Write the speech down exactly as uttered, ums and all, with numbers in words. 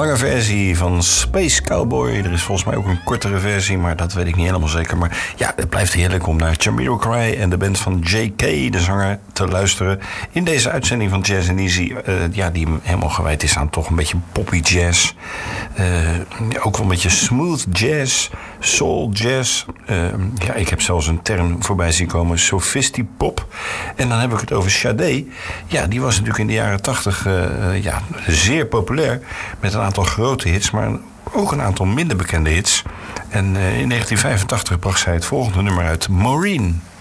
lange versie van Space Cowboy. Er is volgens mij ook een kortere versie, maar dat weet ik niet helemaal zeker. Maar ja, het blijft heerlijk om naar Jamiroquai en de band van J K, de zanger, te luisteren. In deze uitzending van Jazz and Easy, uh, ja, die helemaal gewijd is aan toch een beetje poppy jazz. Uh, ook wel een beetje smooth jazz, soul jazz. Uh, ja, ik heb zelfs een term voorbij zien komen, sophisti-pop. En dan heb ik het over Sade. Ja, die was natuurlijk in de jaren tachtig uh, uh, ja, zeer populair. Met een aantal grote hits, maar ook een aantal minder bekende hits. En uh, in negentien vijfentachtig bracht zij het volgende nummer uit, Maureen.